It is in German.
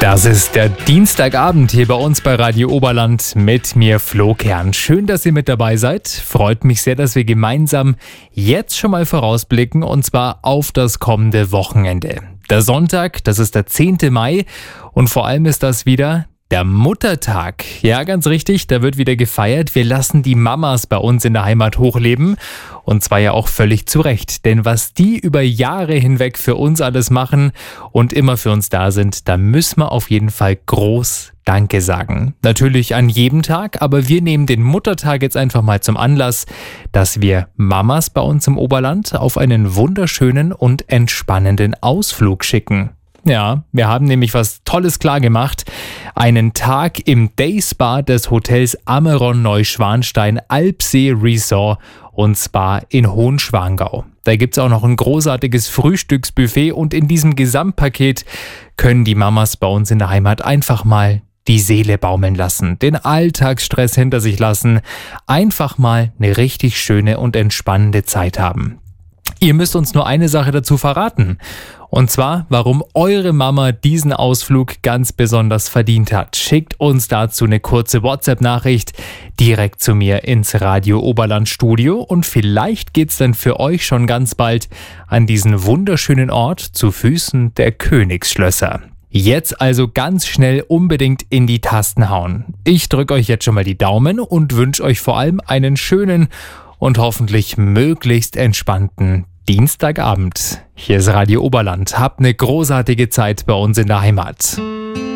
Das ist der Dienstagabend hier bei uns bei Radio Oberland mit mir, Flo Kern. Schön, dass ihr mit dabei seid. Freut mich sehr, dass wir gemeinsam jetzt schon mal vorausblicken und zwar auf das kommende Wochenende. Der Sonntag, das ist der 10. Mai und vor allem ist das wieder der Muttertag. Ja, ganz richtig, da wird wieder gefeiert. Wir lassen die Mamas bei uns in der Heimat hochleben. Und zwar ja auch völlig zu Recht. Denn was die über Jahre hinweg für uns alles machen und immer für uns da sind, da müssen wir auf jeden Fall groß Danke sagen. Natürlich an jedem Tag, aber wir nehmen den Muttertag jetzt einfach mal zum Anlass, dass wir Mamas bei uns im Oberland auf einen wunderschönen und entspannenden Ausflug schicken. Ja, wir haben nämlich was Tolles klar gemacht. Einen Tag im Dayspa des Hotels Ameron Neuschwanstein Alpsee Resort und zwar in Hohenschwangau. Da gibt's auch noch ein großartiges Frühstücksbuffet und in diesem Gesamtpaket können die Mamas bei uns in der Heimat einfach mal die Seele baumeln lassen, den Alltagsstress hinter sich lassen, einfach mal eine richtig schöne und entspannende Zeit haben. Ihr müsst uns nur eine Sache dazu verraten. Und zwar, warum eure Mama diesen Ausflug ganz besonders verdient hat. Schickt uns dazu eine kurze WhatsApp-Nachricht direkt zu mir ins Radio Oberland Studio und vielleicht geht's dann für euch schon ganz bald an diesen wunderschönen Ort zu Füßen der Königsschlösser. Jetzt also ganz schnell unbedingt in die Tasten hauen. Ich drücke euch jetzt schon mal die Daumen und wünsche euch vor allem einen schönen und hoffentlich möglichst entspannten Dienstagabend. Hier ist Radio Oberland. Habt eine großartige Zeit bei uns in der Heimat.